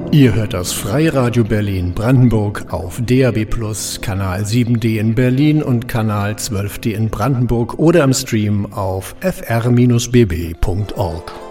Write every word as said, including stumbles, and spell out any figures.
Ihr hört das Freiradio Berlin Brandenburg auf D A B plus, Kanal sieben D in Berlin und Kanal zwölf D in Brandenburg oder im Stream auf f r bindestrich b b punkt org.